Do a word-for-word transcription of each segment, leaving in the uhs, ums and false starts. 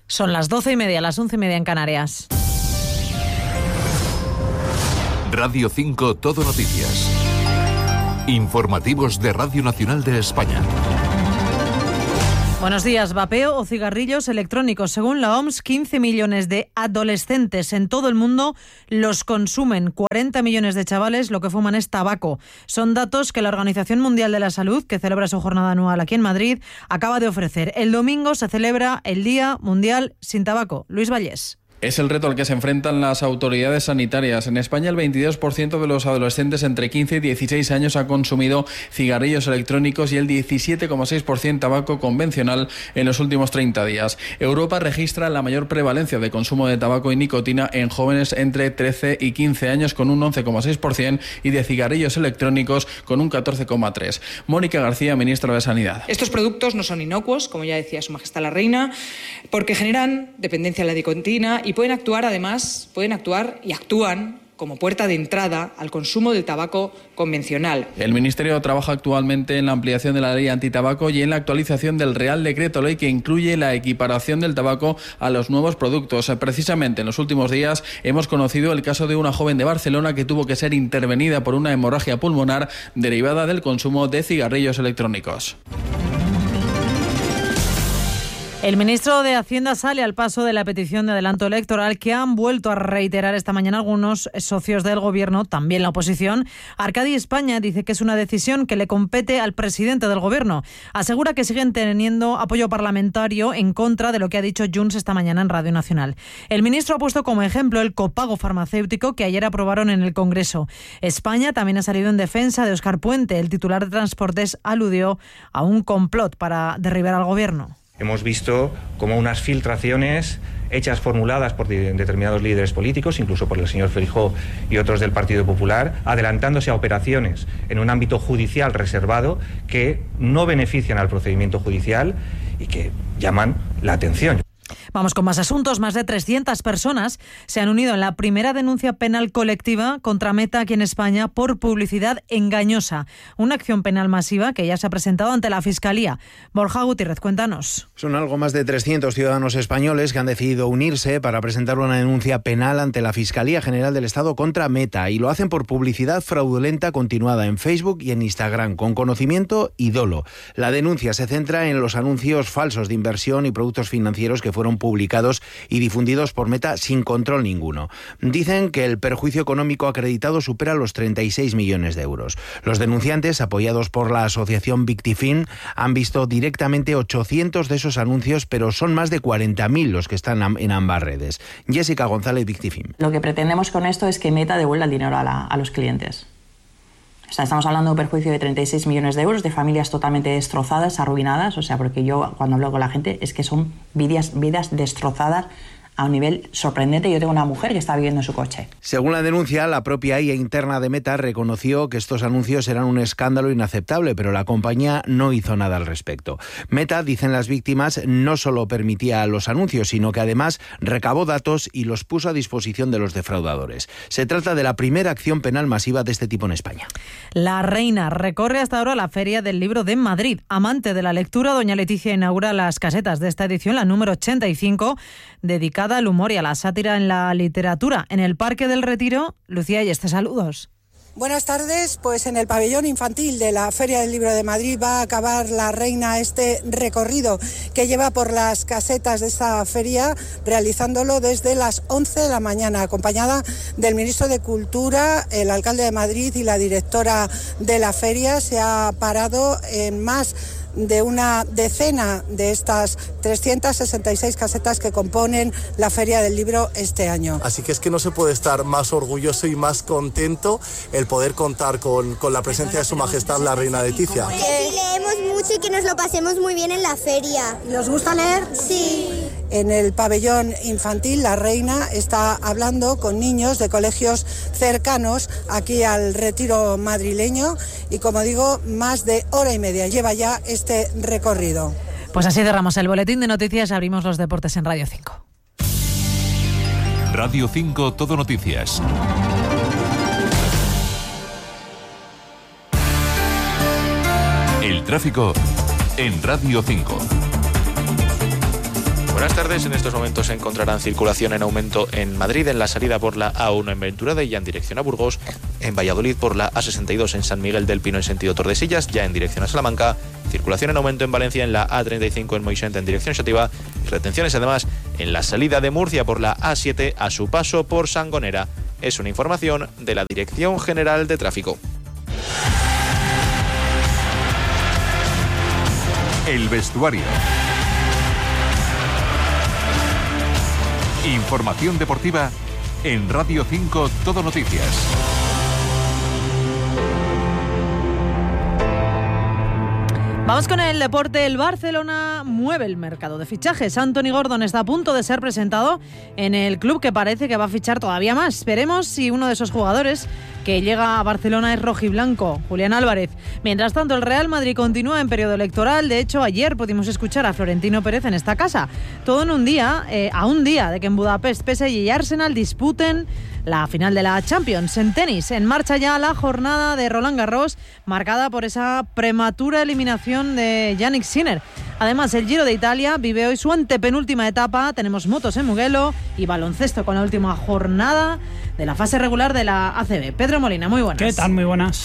Son las doce y media, las once y media en Canarias. Radio cinco Todo Noticias. Informativos de Radio Nacional de España. Buenos días. Vapeo o cigarrillos electrónicos. Según la O M S, quince millones de adolescentes en todo el mundo los consumen. cuarenta millones de chavales lo que fuman es tabaco. Son datos que la Organización Mundial de la Salud, que celebra su jornada anual aquí en Madrid, acaba de ofrecer. El domingo se celebra el Día Mundial sin Tabaco. Luis Vallés. Es el reto al que se enfrentan las autoridades sanitarias. En España, el veintidós por ciento de los adolescentes entre quince y dieciséis años ha consumido cigarrillos electrónicos y el diecisiete coma seis por ciento tabaco convencional en los últimos treinta días. Europa registra la mayor prevalencia de consumo de tabaco y nicotina en jóvenes entre trece y quince años con un once coma seis por ciento y de cigarrillos electrónicos con un catorce coma tres por ciento. Mónica García, ministra de Sanidad. Estos productos no son inocuos, como ya decía Su Majestad la Reina, porque generan dependencia a la nicotina y pueden actuar, además, pueden actuar y actúan como puerta de entrada al consumo del tabaco convencional. El Ministerio trabaja actualmente en la ampliación de la ley antitabaco y en la actualización del Real Decreto Ley que incluye la equiparación del tabaco a los nuevos productos. Precisamente en los últimos días hemos conocido el caso de una joven de Barcelona que tuvo que ser intervenida por una hemorragia pulmonar derivada del consumo de cigarrillos electrónicos. El ministro de Hacienda sale al paso de la petición de adelanto electoral que han vuelto a reiterar esta mañana algunos socios del Gobierno, también la oposición. Arcadi España dice que es una decisión que le compete al presidente del Gobierno. Asegura que siguen teniendo apoyo parlamentario en contra de lo que ha dicho Junts esta mañana en Radio Nacional. El ministro ha puesto como ejemplo el copago farmacéutico que ayer aprobaron en el Congreso. España también ha salido en defensa de Óscar Puente. El titular de Transportes aludió a un complot para derribar al Gobierno. Hemos visto como unas filtraciones hechas, formuladas por determinados líderes políticos, incluso por el señor Feijóo y otros del Partido Popular, adelantándose a operaciones en un ámbito judicial reservado que no benefician al procedimiento judicial y que llaman la atención. Vamos con más asuntos. Más de trescientas personas se han unido en la primera denuncia penal colectiva contra Meta aquí en España por publicidad engañosa. Una acción penal masiva que ya se ha presentado ante la Fiscalía. Borja Gutiérrez, cuéntanos. Son algo más de trescientos ciudadanos españoles que han decidido unirse para presentar una denuncia penal ante la Fiscalía General del Estado contra Meta y lo hacen por publicidad fraudulenta continuada en Facebook y en Instagram con conocimiento y dolo. La denuncia se centra en los anuncios falsos de inversión y productos financieros que fueron publicados y difundidos por Meta sin control ninguno. Dicen que el perjuicio económico acreditado supera los treinta y seis millones de euros. Los denunciantes, apoyados por la asociación Victifin, han visto directamente ochocientos de esos anuncios, pero son más de cuarenta mil los que están en ambas redes. Jessica González, Victifin. Lo que pretendemos con esto es que Meta devuelva el dinero a, la, a los clientes. O sea, estamos hablando de un perjuicio de treinta y seis millones de euros, de familias totalmente destrozadas, arruinadas. O sea, porque yo cuando hablo con la gente es que son vidas, vidas destrozadas a un nivel sorprendente. Yo tengo una mujer que está viviendo en su coche. Según la denuncia, la propia I A interna de Meta reconoció que estos anuncios eran un escándalo inaceptable, pero la compañía no hizo nada al respecto. Meta, dicen las víctimas, no solo permitía los anuncios, sino que además recabó datos y los puso a disposición de los defraudadores. Se trata de la primera acción penal masiva de este tipo en España. La Reina recorre hasta ahora la Feria del Libro de Madrid. Amante de la lectura, doña Leticia inaugura las casetas de esta edición, la número ochenta y cinco, dedicada al humor y a la sátira en la literatura. En el Parque del Retiro, Lucía Yeste, saludos. Buenas tardes, pues en el pabellón infantil de la Feria del Libro de Madrid va a acabar la Reina este recorrido que lleva por las casetas de esta feria, realizándolo desde las once de la mañana, acompañada del ministro de Cultura, el alcalde de Madrid y la directora de la feria. Se ha parado en más de una decena de estas trescientas sesenta y seis casetas que componen la Feria del Libro este año. Así que es que no se puede estar más orgulloso y más contento el poder contar con, con la presencia de Su Majestad la Reina Leticia. Que sí leemos mucho y que nos lo pasemos muy bien en la feria. ¿Les gusta leer? Sí. En el pabellón infantil, la Reina está hablando con niños de colegios cercanos aquí al Retiro madrileño y, como digo, más de hora y media lleva ya este recorrido. Pues así cerramos el boletín de noticias, abrimos los deportes en Radio cinco. Radio cinco Todo Noticias. El tráfico en Radio cinco. Buenas tardes. En estos momentos se encontrarán circulación en aumento en Madrid, en la salida por la A uno en Ventura de ya en dirección a Burgos, en Valladolid por la A sesenta y dos en San Miguel del Pino en sentido Tordesillas, ya en dirección a Salamanca, circulación en aumento en Valencia en la A treinta y cinco en Moixent en dirección Xàtiva y retenciones además en la salida de Murcia por la A siete a su paso por Sangonera. Es una información de la Dirección General de Tráfico. El vestuario. Información deportiva en Radio cinco Todo Noticias. Vamos con el deporte. El Barcelona mueve el mercado de fichajes. Anthony Gordon está a punto de ser presentado en el club que parece que va a fichar todavía más. Veremos si uno de esos jugadores que llega a Barcelona es rojiblanco, Julián Álvarez. Mientras tanto, el Real Madrid continúa en periodo electoral. De hecho, ayer pudimos escuchar a Florentino Pérez en esta casa. Todo en un día, eh, a un día de que en Budapest P S G y Arsenal disputen la final de la Champions. En tenis, en marcha ya la jornada de Roland Garros, marcada por esa prematura eliminación de Jannik Sinner. Además, el Giro de Italia vive hoy su antepenúltima etapa. Tenemos motos en Mugello y baloncesto con la última jornada de la fase regular de la A C B. Pedro Molina, muy buenas. ¿Qué tal? Muy buenas.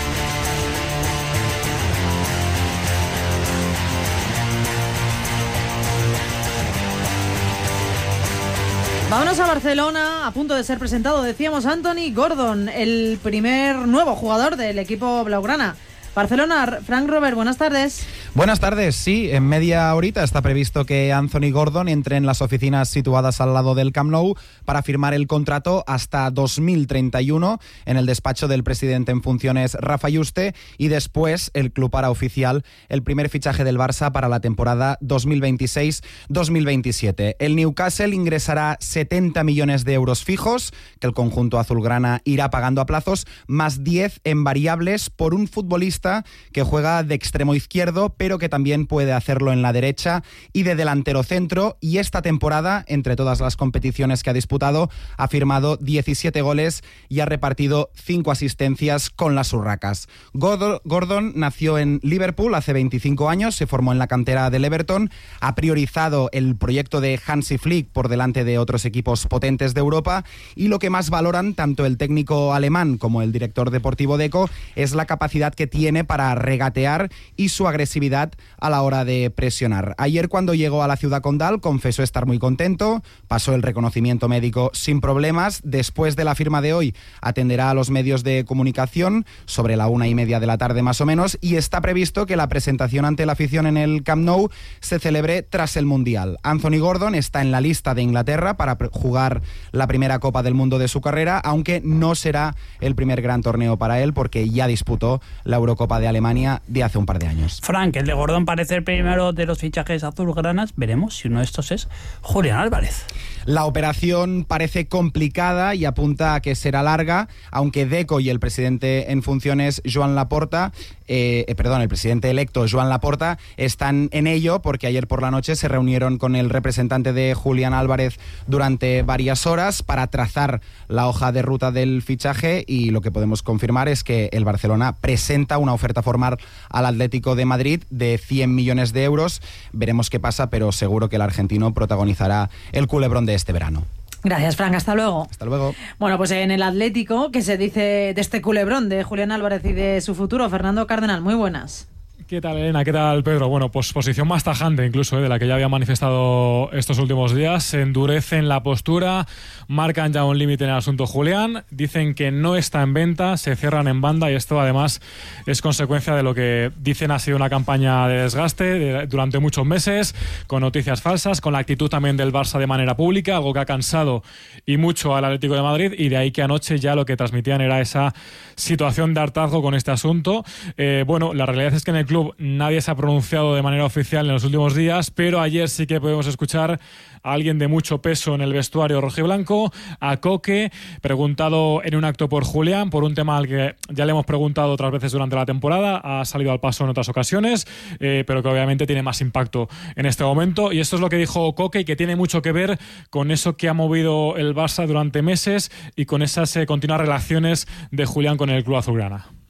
Vámonos a Barcelona, a punto de ser presentado, decíamos, Anthony Gordon, el primer nuevo jugador del equipo blaugrana. Barcelona, Frank Robert, buenas tardes. Buenas tardes, sí, en media horita está previsto que Anthony Gordon entre en las oficinas situadas al lado del Camp Nou para firmar el contrato hasta dos mil treinta y uno en el despacho del presidente en funciones Rafa Yuste, y después el club hará oficial el primer fichaje del Barça para la temporada dos mil veintiséis dos mil veintisiete. El Newcastle ingresará setenta millones de euros fijos que el conjunto azulgrana irá pagando a plazos, más diez en variables por un futbolista que juega de extremo izquierdo, pero que también puede hacerlo en la derecha y de delantero centro, y esta temporada, entre todas las competiciones que ha disputado, ha firmado diecisiete goles y ha repartido cinco asistencias con las urracas. Gordon nació en Liverpool hace veinticinco años, se formó en la cantera del Everton, ha priorizado el proyecto de Hansi Flick por delante de otros equipos potentes de Europa, y lo que más valoran tanto el técnico alemán como el director deportivo Deco es la capacidad que tiene para regatear y su agresividad a la hora de presionar. Ayer, cuando llegó a la ciudad condal, confesó estar muy contento, pasó el reconocimiento médico sin problemas. Después de la firma de hoy atenderá a los medios de comunicación sobre la una y media de la tarde más o menos, y está previsto que la presentación ante la afición en el Camp Nou se celebre tras el Mundial. Anthony Gordon está en la lista de Inglaterra para jugar la primera Copa del Mundo de su carrera, aunque no será el primer gran torneo para él porque ya disputó la Eurocopa de Alemania de hace un par de años. Frank, el de Gordon parece el primero de los fichajes azulgranas. Veremos si uno de estos es Julián Álvarez. La operación parece complicada y apunta a que será larga, aunque Deco y el presidente en funciones, Joan Laporta, eh, eh, perdón, el presidente electo, Joan Laporta, están en ello, porque ayer por la noche se reunieron con el representante de Julián Álvarez durante varias horas para trazar la hoja de ruta del fichaje, y lo que podemos confirmar es que el Barcelona presenta una oferta formal al Atlético de Madrid de cien millones de euros. Veremos qué pasa, pero seguro que el argentino protagonizará el culebrón de este verano. Gracias, Frank. Hasta luego. Hasta luego. Bueno, pues en el Atlético, ¿qué se dice de este culebrón de Julián Álvarez y de su futuro? Fernando Cardenal, muy buenas. ¿Qué tal, Elena? ¿Qué tal, Pedro? Bueno, pues posición más tajante incluso, ¿eh? de la que ya había manifestado estos últimos días. Se endurecen la postura, marcan ya un límite en el asunto Julián, dicen que no está en venta, se cierran en banda, y esto además es consecuencia de lo que dicen ha sido una campaña de desgaste de, durante muchos meses, con noticias falsas, con la actitud también del Barça de manera pública, algo que ha cansado y mucho al Atlético de Madrid, y de ahí que anoche ya lo que transmitían era esa situación de hartazgo con este asunto. Eh, bueno, la realidad es que en el club nadie se ha pronunciado de manera oficial en los últimos días, pero ayer sí que podemos escuchar a alguien de mucho peso en el vestuario rojiblanco, a Coque, preguntado en un acto por Julián, por un tema al que ya le hemos preguntado otras veces durante la temporada, ha salido al paso en otras ocasiones, eh, pero que obviamente tiene más impacto en este momento, y esto es lo que dijo Coque, y que tiene mucho que ver con eso que ha movido el Barça durante meses y con esas eh, continuas relaciones de Julián con el club azulgrana.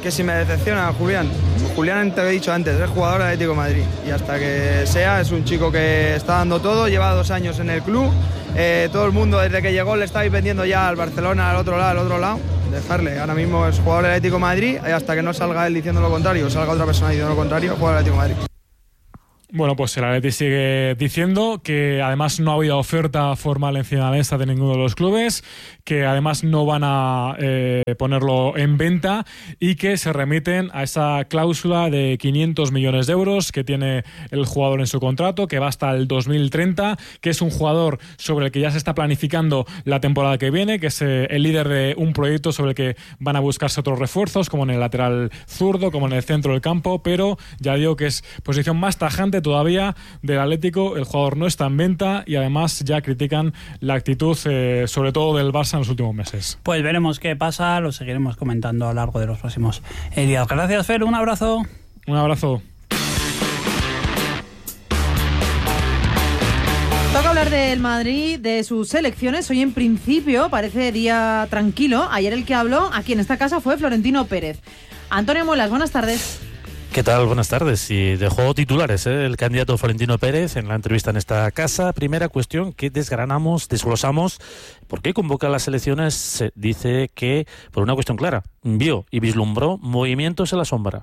que si me decepciona Julián, Julián te lo he dicho antes, es jugador de Atlético de Madrid y hasta que sea es un chico que está dando todo, lleva dos años en el club, eh, todo el mundo desde que llegó le estáis vendiendo ya al Barcelona, al otro lado, al otro lado, dejarle, ahora mismo es jugador del Atlético de Madrid y hasta que no salga él diciendo lo contrario o salga otra persona diciendo lo contrario, jugador del Atlético de Madrid. Bueno, pues el Atleti sigue diciendo que además no ha habido oferta formal encima de la mesa de ninguno de los clubes, que además no van a eh, ponerlo en venta y que se remiten a esa cláusula de quinientos millones de euros que tiene el jugador en su contrato, que va hasta el dos mil treinta, que es un jugador sobre el que ya se está planificando la temporada que viene, que es eh, el líder de un proyecto sobre el que van a buscarse otros refuerzos, como en el lateral zurdo, como en el centro del campo, pero ya digo que es posición más tajante todavía del Atlético. El jugador no está en venta y además ya critican la actitud eh, sobre todo del Barça en los últimos meses. Pues veremos qué pasa, lo seguiremos comentando a lo largo de los próximos días. Gracias, Fer, un abrazo. Un abrazo. Toca hablar del Madrid, de sus elecciones. Hoy en principio parece día tranquilo. Ayer el que habló aquí en esta casa fue Florentino Pérez. Antonio Muelas, buenas tardes. ¿Qué tal? Buenas tardes. Y dejó titulares ¿eh? el candidato Florentino Pérez en la entrevista en esta casa. Primera cuestión que desgranamos, desglosamos. ¿Por qué convoca las elecciones? Se dice que por una cuestión clara. Vio y vislumbró movimientos en la sombra.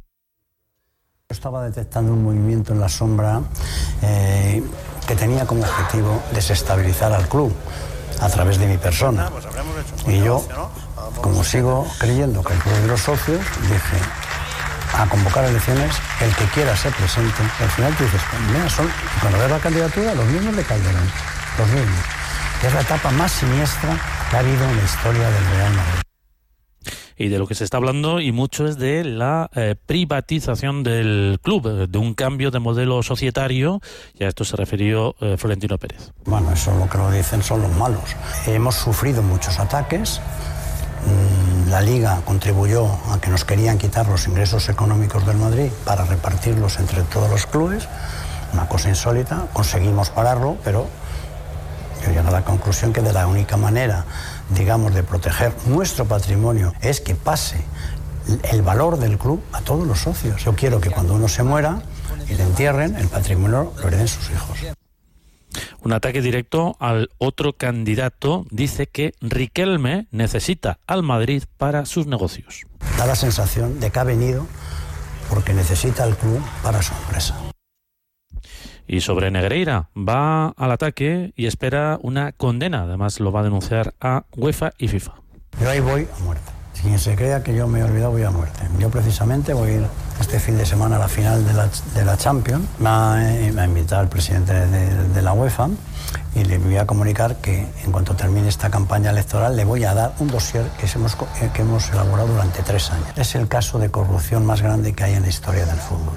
Estaba detectando un movimiento en la sombra eh, que tenía como objetivo desestabilizar al club a través de mi persona. Y yo, como sigo creyendo que el club de los socios, dije... a convocar elecciones, el que quiera se presente. Al final tú dices, mira, son, cuando ves la candidatura, los mismos de Calderón, los mismos. Es la etapa más siniestra que ha habido en la historia del Real Madrid. Y de lo que se está hablando, y mucho, es de la eh, privatización del club, de un cambio de modelo societario, y a esto se refirió eh, Florentino Pérez. Bueno, eso lo que lo dicen son los malos. Hemos sufrido muchos ataques. La Liga contribuyó a que nos querían quitar los ingresos económicos del Madrid para repartirlos entre todos los clubes, una cosa insólita. Conseguimos pararlo, pero yo llego a la conclusión que de la única manera, digamos, de proteger nuestro patrimonio es que pase el valor del club a todos los socios. Yo quiero que cuando uno se muera y le entierren, el patrimonio lo hereden sus hijos. Un ataque directo al otro candidato. Dice que Riquelme necesita al Madrid para sus negocios. Da la sensación de que ha venido porque necesita al club para su empresa. Y sobre Negreira, va al ataque y espera una condena. Además lo va a denunciar a UEFA y FIFA. Yo ahí voy a muerte. Quien se crea que yo me he olvidado, voy a muerte. Yo precisamente voy a ir este fin de semana a la final de la, de la Champions. Me ha, me ha invitado el presidente de, de la UEFA y le voy a comunicar que en cuanto termine esta campaña electoral le voy a dar un dossier que hemos, que hemos elaborado durante tres años. Es el caso de corrupción más grande que hay en la historia del fútbol.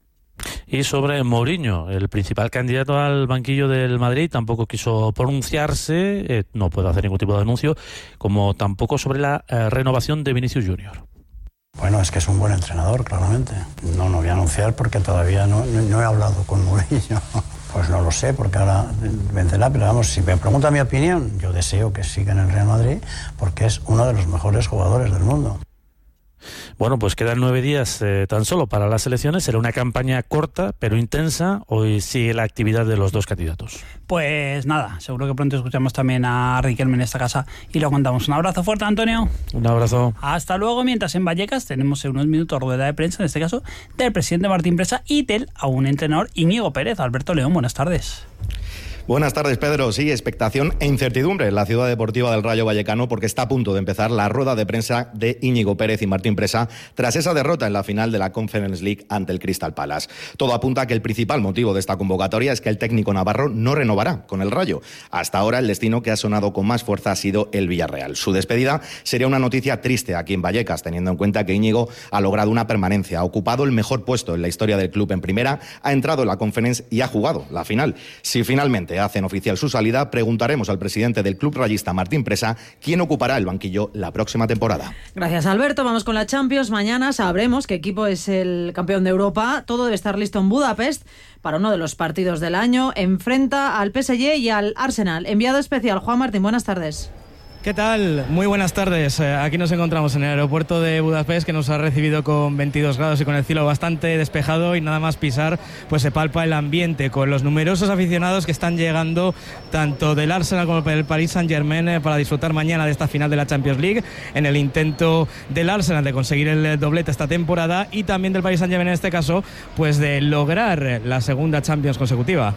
Y sobre Mourinho, el principal candidato al banquillo del Madrid, tampoco quiso pronunciarse, eh, no puede hacer ningún tipo de anuncio, como tampoco sobre la eh, renovación de Vinicius Junior. Bueno, es que es un buen entrenador, claramente. No, no voy a anunciar porque todavía no, no, no he hablado con Mourinho. Pues no lo sé, porque ahora vendrá, pero vamos, si me pregunta mi opinión, yo deseo que siga en el Real Madrid porque es uno de los mejores jugadores del mundo. Bueno, pues quedan nueve días eh, tan solo para las elecciones. Será una campaña corta, pero intensa. Hoy sigue la actividad de los dos candidatos. Pues nada, seguro que pronto escuchamos también a Riquelme en esta casa y lo contamos. Un abrazo fuerte, Antonio. Un abrazo. Hasta luego. Mientras en Vallecas tenemos en unos minutos rueda de prensa, en este caso, del presidente Martín Presa y del aún entrenador Íñigo Pérez. Alberto León, buenas tardes. Buenas tardes, Pedro. Sí, expectación e incertidumbre en la ciudad deportiva del Rayo Vallecano porque está a punto de empezar la rueda de prensa de Íñigo Pérez y Martín Presa tras esa derrota en la final de la Conference League ante el Crystal Palace. Todo apunta a que el principal motivo de esta convocatoria es que el técnico navarro no renovará con el Rayo. Hasta ahora el destino que ha sonado con más fuerza ha sido el Villarreal. Su despedida sería una noticia triste aquí en Vallecas, teniendo en cuenta que Íñigo ha logrado una permanencia, ha ocupado el mejor puesto en la historia del club en primera, ha entrado en la Conference y ha jugado la final. Si finalmente hacen oficial su salida, preguntaremos al presidente del club rayista, Martín Presa, quién ocupará el banquillo la próxima temporada. Gracias, Alberto. Vamos con la Champions. Mañana sabremos qué equipo es el campeón de Europa. Todo debe estar listo en Budapest para uno de los partidos del año. Enfrenta al P S G y al Arsenal. Enviado especial, Juan Martín, buenas tardes. ¿Qué tal? Muy buenas tardes. Aquí nos encontramos en el aeropuerto de Budapest, que nos ha recibido con veintidós grados y con el cielo bastante despejado, y nada más pisar pues se palpa el ambiente con los numerosos aficionados que están llegando tanto del Arsenal como del Paris Saint-Germain para disfrutar mañana de esta final de la Champions League, en el intento del Arsenal de conseguir el doblete esta temporada, y también del Paris Saint-Germain en este caso pues de lograr la segunda Champions consecutiva.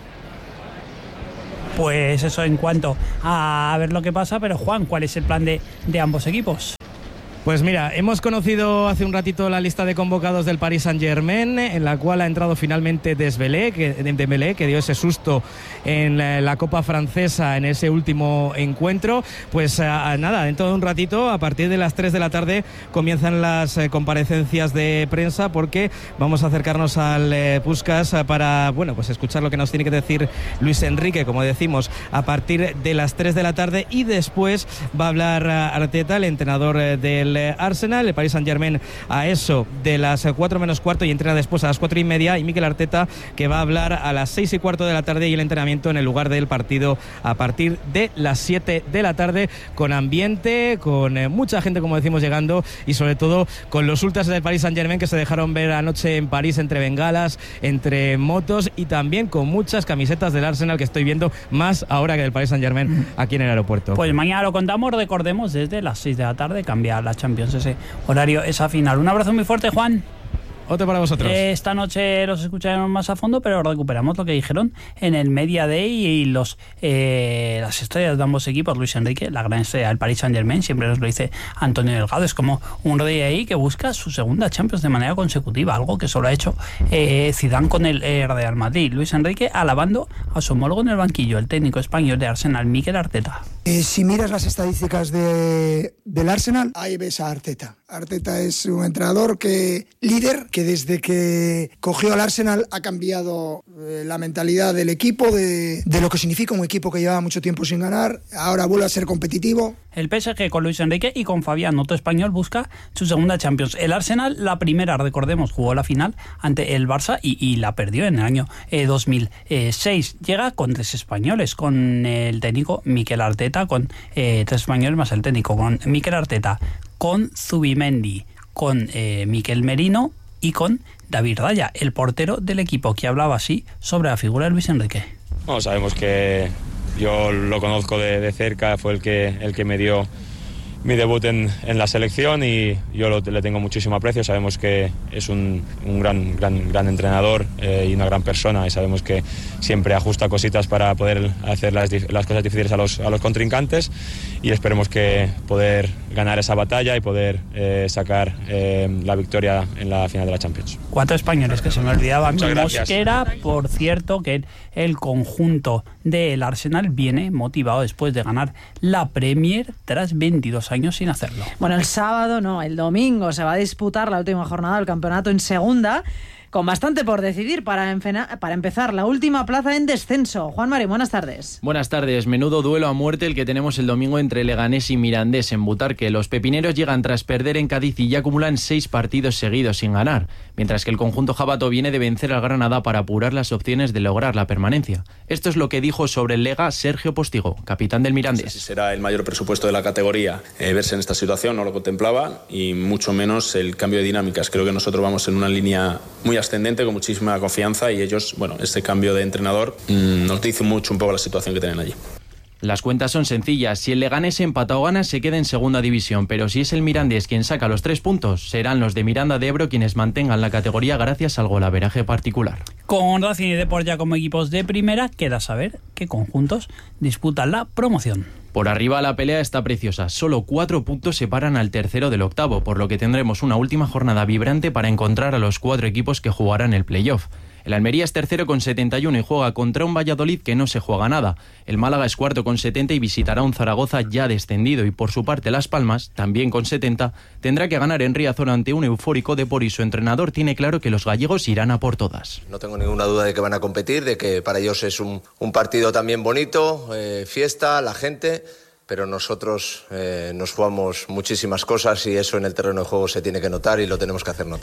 Pues eso en cuanto a ver lo que pasa, pero Juan, ¿cuál es el plan de, de ambos equipos? Pues mira, hemos conocido hace un ratito la lista de convocados del Paris Saint-Germain, en la cual ha entrado finalmente Dembélé, que, Dembélé, que dio ese susto en la, la Copa Francesa en ese último encuentro. Pues a, nada, dentro de un ratito, a partir de las tres de la tarde, comienzan las eh, comparecencias de prensa, porque vamos a acercarnos al eh, Puskás para, bueno, pues escuchar lo que nos tiene que decir Luis Enrique, como decimos, a partir de las tres de la tarde, y después va a hablar Arteta, el entrenador eh, del Arsenal. El Paris Saint-Germain a eso de las cuatro menos cuarto, y entrena después a las cuatro y media, y Mikel Arteta, que va a hablar a las seis y cuarto de la tarde, y el entrenamiento en el lugar del partido a partir de las siete de la tarde, con ambiente, con eh, mucha gente, como decimos, llegando, y sobre todo con los ultras del Paris Saint-Germain, que se dejaron ver anoche en París entre bengalas, entre motos, y también con muchas camisetas del Arsenal, que estoy viendo más ahora que del Paris Saint-Germain aquí en el aeropuerto. Pues mañana lo contamos, recordemos, desde las seis de la tarde cambia la Champions, ese horario, esa final. Un abrazo muy fuerte, Juan. Otro para vosotros. Esta noche los escucharemos más a fondo, pero recuperamos lo que dijeron en el Media Day, y los eh, las estrellas de ambos equipos. Luis Enrique, la gran estrella del Paris Saint-Germain, siempre nos lo dice Antonio Delgado, es como un rey ahí que busca su segunda Champions de manera consecutiva, algo que solo ha hecho eh, Zidane con el eh, Real Madrid. Luis Enrique alabando a su homólogo en el banquillo, el técnico español de Arsenal, Mikel Arteta. Eh, si miras las estadísticas de, del Arsenal, ahí ves a Arteta. Arteta es un entrenador que líder, que desde que cogió al Arsenal ha cambiado eh, la mentalidad del equipo, de, de lo que significa un equipo que llevaba mucho tiempo sin ganar. Ahora vuelve a ser competitivo. El P S G con Luis Enrique y con Fabián, otro español, busca su segunda Champions. El Arsenal, la primera, recordemos, jugó la final ante el Barça y, y la perdió en el año eh, dos mil seis. Llega con tres españoles, con el técnico Mikel Arteta, con eh, tres españoles más el técnico, con Mikel Arteta, con Zubimendi, con eh, Mikel Merino y con David Raya, el portero del equipo, que hablaba así sobre la figura de Luis Enrique. Bueno, sabemos que yo lo conozco de, de cerca, fue el que, el que me dio mi debut en, en la selección, y yo lo, le tengo muchísimo aprecio. Sabemos que es un, un gran, gran, gran entrenador eh, y una gran persona, y sabemos que siempre ajusta cositas para poder hacer las, las cosas difíciles a los, a los contrincantes, y esperemos que poder ganar esa batalla y poder eh, sacar eh, la victoria en la final de la Champions. Cuatro españoles, que se me olvidaba. Mosquera, por cierto, que el conjunto del Arsenal viene motivado después de ganar la Premier tras veintidós años sin hacerlo. Bueno, el sábado no, el domingo se va a disputar la última jornada del campeonato en segunda, con bastante por decidir para, enfena, para empezar la última plaza en descenso. Juan Mari, buenas tardes. Buenas tardes. Menudo duelo a muerte el que tenemos el domingo entre Leganés y Mirandés en Butarque. Los pepineros llegan tras perder en Cádiz y ya acumulan seis partidos seguidos sin ganar, mientras que el conjunto jabato viene de vencer al Granada para apurar las opciones de lograr la permanencia. Esto es lo que dijo sobre el Lega Sergio Postigo, capitán del Mirandés. No sé si será el mayor presupuesto de la categoría eh, verse en esta situación, no lo contemplaba, y mucho menos el cambio de dinámicas. Creo que nosotros vamos en una línea muy ascendente, con muchísima confianza, y ellos, bueno, este cambio de entrenador mmm, nos dice mucho un poco la situación que tienen allí. Las cuentas son sencillas. Si el Leganés empata o gana, se queda en segunda división, pero si es el Mirandés quien saca los tres puntos, serán los de Miranda de Ebro quienes mantengan la categoría gracias al golaveraje particular. Con Racing y Depor ya como equipos de primera, queda saber qué conjuntos disputan la promoción. Por arriba la pelea está preciosa, solo cuatro puntos separan al tercero del octavo, por lo que tendremos una última jornada vibrante para encontrar a los cuatro equipos que jugarán el playoff. El Almería es tercero con setenta y uno y juega contra un Valladolid que no se juega nada. El Málaga es cuarto con setenta y visitará un Zaragoza ya descendido, y por su parte Las Palmas, también con setenta, tendrá que ganar en Riazor ante un eufórico Depor, y su entrenador tiene claro que los gallegos irán a por todas. No tengo ninguna duda de que van a competir, de que para ellos es un, un partido también bonito, eh, fiesta, la gente, pero nosotros eh, nos jugamos muchísimas cosas y eso en el terreno de juego se tiene que notar y lo tenemos que hacer notar.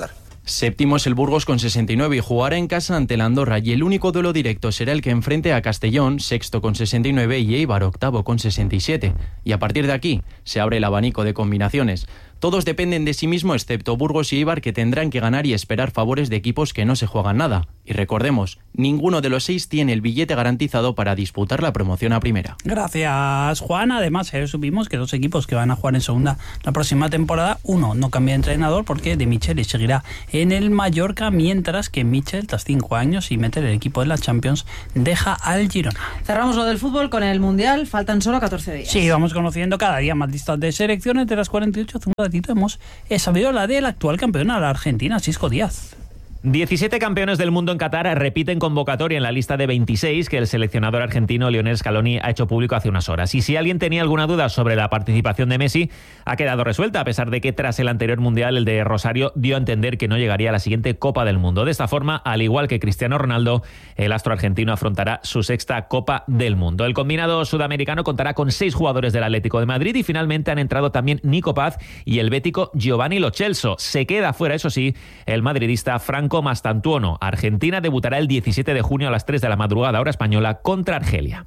Séptimo es el Burgos con sesenta y nueve y jugará en casa ante la Andorra, y el único duelo directo será el que enfrente a Castellón, sexto con sesenta y nueve, y Eibar, octavo con sesenta y siete. Y a partir de aquí se abre el abanico de combinaciones. Todos dependen de sí mismo excepto Burgos y Eibar, que tendrán que ganar y esperar favores de equipos que no se juegan nada. Y recordemos, ninguno de los seis tiene el billete garantizado para disputar la promoción a primera. Gracias, Juan. Además, eh, supimos que dos equipos que van a jugar en segunda la próxima temporada, uno no cambia de entrenador porque De Micheli seguirá en el Mallorca, mientras que Michel, tras cinco años y meter el equipo de la Champions, deja al Girona. Cerramos lo del fútbol con el Mundial, faltan solo catorce días. Sí, vamos conociendo cada día más listas de selecciones. De las cuarenta y ocho, hace un ratito hemos sabido la del actual campeona, la Argentina, Xisco Díaz. diecisiete campeones del mundo en Qatar repiten convocatoria en la lista de veintiséis que el seleccionador argentino Lionel Scaloni ha hecho público hace unas horas. Y si alguien tenía alguna duda sobre la participación de Messi, ha quedado resuelta, a pesar de que tras el anterior Mundial, el de Rosario dio a entender que no llegaría a la siguiente Copa del Mundo. De esta forma, al igual que Cristiano Ronaldo, el astro argentino afrontará su sexta Copa del Mundo. El combinado sudamericano contará con seis jugadores del Atlético de Madrid y finalmente han entrado también Nico Paz y el bético Giovanni Lo Celso. Se queda fuera, eso sí, el madridista Franco Mastantuono. Argentina debutará el diecisiete de junio a las tres de la madrugada, hora española, contra Argelia.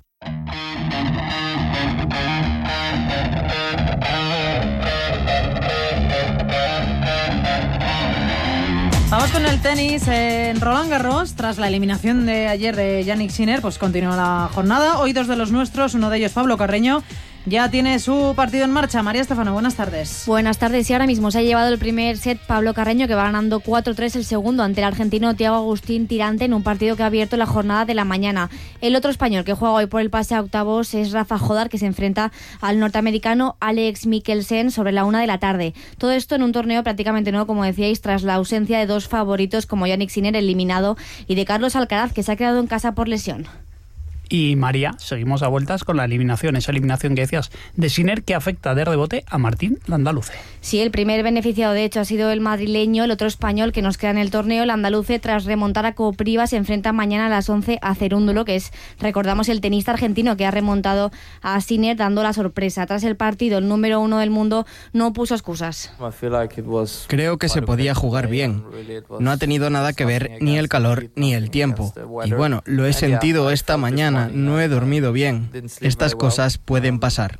Vamos con el tenis en Roland Garros. Tras la eliminación de ayer de Jannik Sinner, pues continúa la jornada. Hoy dos de los nuestros, uno de ellos Pablo Carreño, ya tiene su partido en marcha. María Estefano, buenas tardes. Buenas tardes. Y ahora mismo se ha llevado el primer set Pablo Carreño, que va ganando cuatro tres el segundo ante el argentino Thiago Agustín Tirante en un partido que ha abierto la jornada de la mañana. El otro español que juega hoy por el pase a octavos es Rafa Jodar, que se enfrenta al norteamericano Alex Mikkelsen sobre la una de la tarde. Todo esto en un torneo prácticamente nuevo, como decíais, tras la ausencia de dos favoritos como Jannik Sinner, eliminado, y de Carlos Alcaraz, que se ha quedado en casa por lesión. Y María, seguimos a vueltas con la eliminación, esa eliminación que decías de Sinner, que afecta de rebote a Martín Landaluce. Sí, el primer beneficiado de hecho ha sido el madrileño. El otro español que nos queda en el torneo, Landaluce, tras remontar a Kopriva, se enfrenta mañana a las once a Cerúndulo, que es, recordamos, el tenista argentino que ha remontado a Sinner dando la sorpresa. Tras el partido, el número uno del mundo no puso excusas. Creo que se podía jugar bien. No ha tenido nada que ver ni el calor ni el tiempo. Y bueno, lo he sentido esta mañana. No he dormido bien. Estas cosas pueden pasar.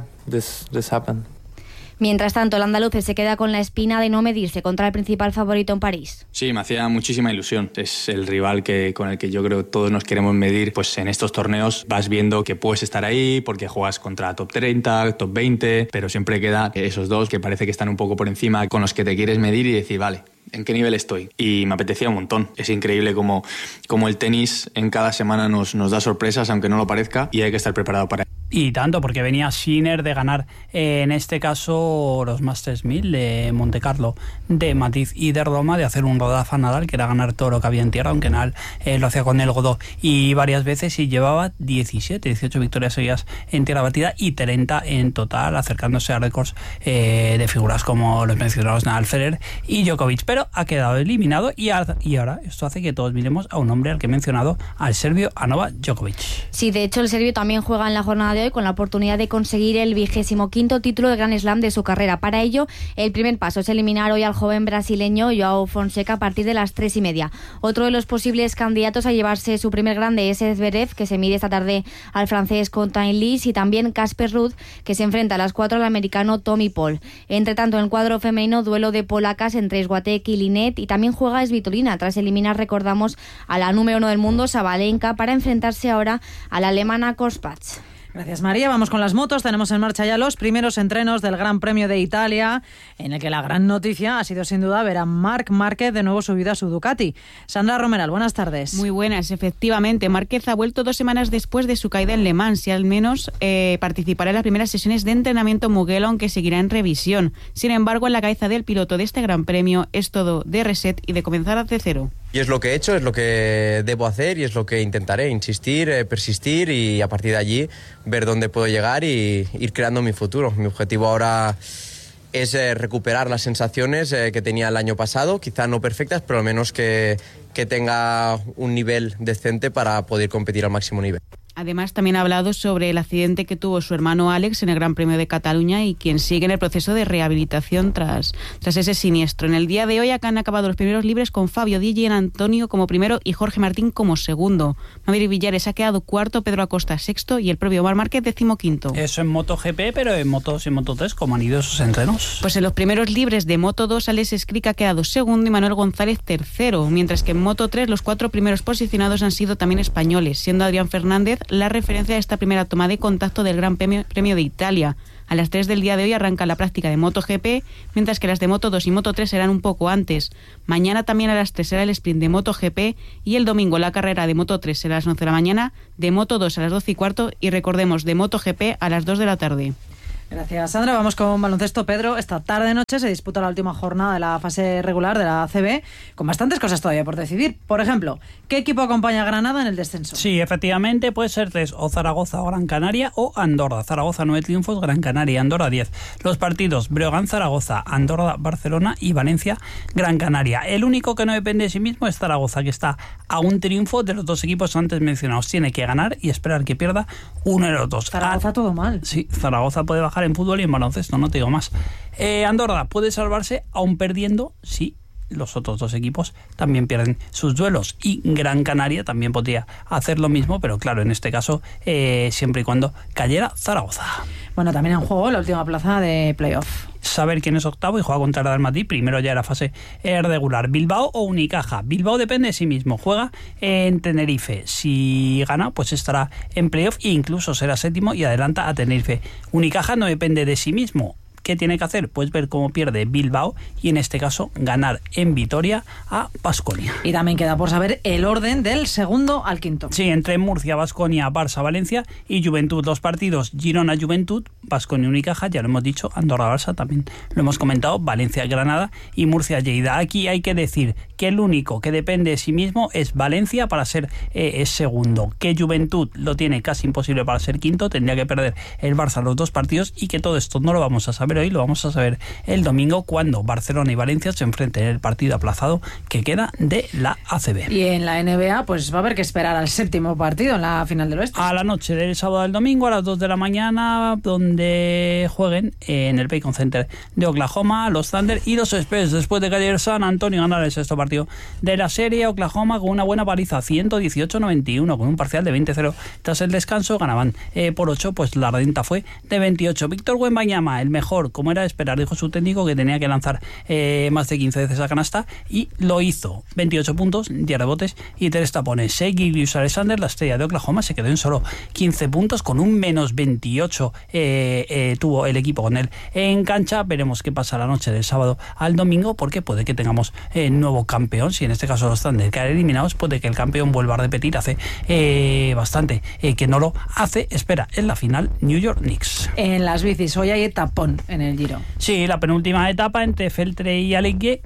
Mientras tanto, el andaluz se queda con la espina de no medirse contra el principal favorito en París. Sí, me hacía muchísima ilusión. Es el rival que, con el que yo creo todos nos queremos medir. Pues en estos torneos vas viendo que puedes estar ahí porque juegas contra top treinta, top veinte, pero siempre queda esos dos que parece que están un poco por encima, con los que te quieres medir y decir, vale, ¿en qué nivel estoy? Y me apetecía un montón. Es increíble cómo, cómo el tenis en cada semana nos, nos da sorpresas, aunque no lo parezca, y hay que estar preparado para ello. Y tanto, porque venía Sinner de ganar, eh, en este caso, los Masters mil de Monte Carlo, de Matiz y de Roma, de hacer un rodazo a Nadal, que era ganar todo lo que había en tierra, aunque Nadal eh, lo hacía con el Godó y varias veces, y llevaba diecisiete, dieciocho victorias seguidas en tierra batida y treinta en total, acercándose a récords eh, de figuras como los mencionados Nadal, Federer y Djokovic. Pero ha quedado eliminado y, a, y ahora esto hace que todos miremos a un hombre al que he mencionado, al serbio, a Novak Djokovic. Sí, de hecho el serbio también juega en la jornada de hoy con la oportunidad de conseguir el vigésimo quinto título de Grand Slam de su carrera. Para ello, el primer paso es eliminar hoy al joven brasileño Joao Fonseca a partir de las tres y media. Otro de los posibles candidatos a llevarse su primer grande es Zverev, que se mide esta tarde al francés Quentin Lis, y también Casper Ruud, que se enfrenta a las cuatro al americano Tommy Paul. Entre tanto, en el cuadro femenino, duelo de polacas entre Swiatek y Linet, y también juega Svitolina tras eliminar, recordamos, a la número uno del mundo, Sabalenka, para enfrentarse ahora a la alemana Korspatz. Gracias, María. Vamos con las motos. Tenemos en marcha ya los primeros entrenos del Gran Premio de Italia, en el que la gran noticia ha sido sin duda ver a Marc Márquez de nuevo subido a su Ducati. Sandra Romeral, buenas tardes. Muy buenas, efectivamente. Márquez ha vuelto dos semanas después de su caída en Le Mans y al menos eh, participará en las primeras sesiones de entrenamiento Mugello, aunque seguirá en revisión. Sin embargo, en la cabeza del piloto de este Gran Premio es todo de reset y de comenzar desde cero. Y es lo que he hecho, es lo que debo hacer y es lo que intentaré, insistir, eh, persistir y a partir de allí ver dónde puedo llegar y ir creando mi futuro. Mi objetivo ahora es eh, recuperar las sensaciones eh, que tenía el año pasado, quizá no perfectas, pero al menos que, que tenga un nivel decente para poder competir al máximo nivel. Además, también ha hablado sobre el accidente que tuvo su hermano Alex en el Gran Premio de Cataluña y quien sigue en el proceso de rehabilitación tras, tras ese siniestro. En el día de hoy han acabado los primeros libres con Fabio Di Gian Antonio como primero y Jorge Martín como segundo. Maverick Villares ha quedado cuarto, Pedro Acosta sexto y el propio Marc Márquez decimoquinto. Eso en MotoGP, pero en Motos y Moto tres, ¿cómo han ido esos entrenos? Pues en los primeros libres de Moto dos, Alex Escrica ha quedado segundo y Manuel González tercero, mientras que en Moto tres los cuatro primeros posicionados han sido también españoles, siendo Adrián Fernández la referencia de esta primera toma de contacto del Gran Premio, Premio de Italia. A las tres del día de hoy arranca la práctica de MotoGP, mientras que las de Moto dos y Moto tres serán un poco antes. Mañana también a las tres será el sprint de MotoGP y el domingo la carrera de Moto tres será a las once de la mañana, de Moto dos a las doce y cuarto y recordemos de MotoGP a las dos de la tarde. Gracias, Sandra. Vamos con baloncesto, Pedro. Esta tarde-noche se disputa la última jornada de la fase regular de la A C B, con bastantes cosas todavía por decidir. Por ejemplo, ¿qué equipo acompaña a Granada en el descenso? Sí, efectivamente, puede ser tres, o Zaragoza o Gran Canaria, o Andorra. Zaragoza nueve triunfos, Gran Canaria, Andorra diez. Los partidos Breogán-Zaragoza, Andorra-Barcelona y Valencia-Gran Canaria. El único que no depende de sí mismo es Zaragoza, que está a un triunfo de los dos equipos antes mencionados. Tiene que ganar y esperar que pierda uno de los dos. Zaragoza ah, todo mal. Sí, Zaragoza puede bajar en fútbol y en baloncesto, no te digo más. Eh, Andorra puede salvarse aún perdiendo si los otros dos equipos también pierden sus duelos, y Gran Canaria también podría hacer lo mismo, pero claro, en este caso eh, siempre y cuando cayera Zaragoza. Bueno, también en juego la última plaza de playoff. Saber quién es octavo y juega contra el Real Madrid, primero ya era fase regular. Bilbao o Unicaja. Bilbao depende de sí mismo, juega en Tenerife. Si gana, pues estará en playoff e incluso será séptimo y adelanta a Tenerife. Unicaja no depende de sí mismo. ¿Qué tiene que hacer? Pues ver cómo pierde Bilbao y en este caso ganar en Vitoria a Baskonia. Y también queda por saber el orden del segundo al quinto. Sí, entre Murcia, Baskonia, Barça, Valencia y Juventud. Los partidos Girona, Juventud, Baskonia, Unicaja, ya lo hemos dicho, Andorra, Barça, también lo hemos comentado, Valencia, Granada y Murcia, Lleida. Aquí hay que decir que el único que depende de sí mismo es Valencia para ser eh, segundo, que Juventud lo tiene casi imposible para ser quinto, tendría que perder el Barça los dos partidos y que todo esto no lo vamos a saber hoy, lo vamos a saber el domingo cuando Barcelona y Valencia se enfrenten en el partido aplazado que queda de la A C B. Y en la N B A pues va a haber que esperar al séptimo partido en la final del oeste. A la noche del sábado al domingo a las dos de la mañana, donde jueguen en el Paycon Center de Oklahoma los Thunder y los Spurs, después de que ayer San Antonio ganara el sexto partido de la serie. Oklahoma con una buena paliza, ciento dieciocho a noventa y uno, con un parcial de veinte a cero. Tras el descanso ganaban eh, por ocho, pues la renta fue de veintiocho. Víctor Wembanyama, el mejor, como era de esperar, dijo su técnico que tenía que lanzar eh, más de quince veces a canasta y lo hizo. veintiocho puntos, diez rebotes y tres tapones. Shai Gilgeous-Alexander, la estrella de Oklahoma, se quedó en solo quince puntos con un menos veintiocho eh, eh, tuvo el equipo con él en cancha. Veremos qué pasa la noche del sábado al domingo, porque puede que tengamos eh, nuevo campeón. Si en este caso los Thunder quedan eliminados, puede que el campeón vuelva a repetir. Hace eh, bastante eh, que no lo hace. Espera en la final New York Knicks. En las bicis hoy hay tapón en el Giro. Sí, la penúltima etapa entre Feltre y Alegué,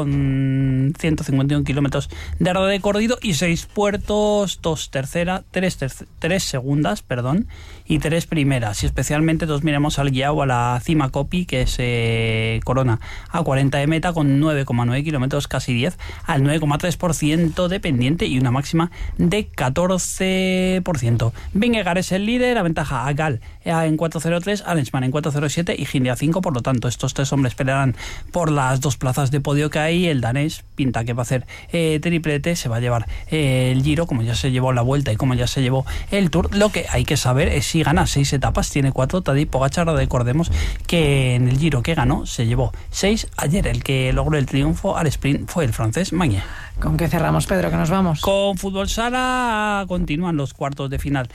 con ciento cincuenta y un kilómetros de recorrido y seis puertos, dos terceras, tres, terc tres segundas, perdón, y tres primeras. Y especialmente nos miremos al Guiao, a la Cima Coppi, que se corona a cuarenta de meta con nueve coma nueve kilómetros, casi diez, al nueve coma tres por ciento de pendiente y una máxima de catorce por ciento. Vingegaard es el líder, aventaja a Gal en cuatro cero tres, Arensman en cuatro cero siete y Gini a cinco. Por lo tanto, estos tres hombres pelearán por las dos plazas de podio que hay. El danés pinta que va a hacer eh, triplete, se va a llevar eh, el Giro, como ya se llevó la Vuelta y como ya se llevó el Tour. Lo que hay que saber es si gana seis etapas, tiene cuatro. Tadej Pogačar, recordemos que en el Giro que ganó se llevó seis. Ayer el que logró el triunfo al sprint fue el francés Mañé. ¿Con qué cerramos, Pedro, que nos vamos? Con fútbol sala continúan los cuartos de final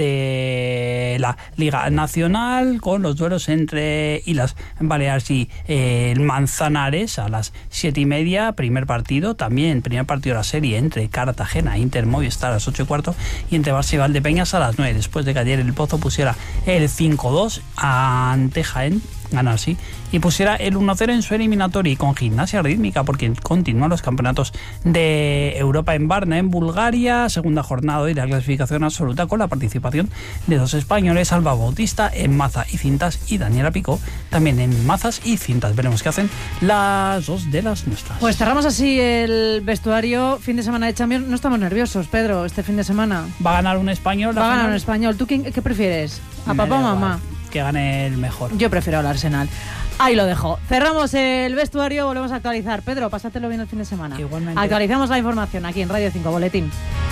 de la Liga Nacional, con los duelos entre Islas Baleares y eh, el Manzanares a las siete y media. Primer partido, también primer partido de la serie entre Cartagena e Inter Movistar a las ocho y cuarto, y entre Barça y Valdepeñas a las nueve, después de que ayer el Pozo pusiera el cinco dos ante Jaén. ganar sí, y pusiera el uno cero en su eliminatoria, y con gimnasia rítmica, porque continúan los campeonatos de Europa en Varna, en Bulgaria, segunda jornada y la clasificación absoluta con la participación de dos españoles, Alba Bautista en maza y cintas y Daniela Picó también en mazas y cintas. Veremos qué hacen las dos de las nuestras. Pues cerramos así el vestuario. Fin de semana de Champions. No estamos nerviosos, Pedro, este fin de semana. Va a ganar un español. Va a ganar un español. ¿Tú quién, qué prefieres? ¿A papá o mamá? Que gane el mejor. Yo prefiero al Arsenal. Ahí lo dejo. Cerramos el vestuario, volvemos a actualizar. Pedro, pásatelo bien el fin de semana. Igualmente. Actualizamos la información aquí en Radio cinco Boletín.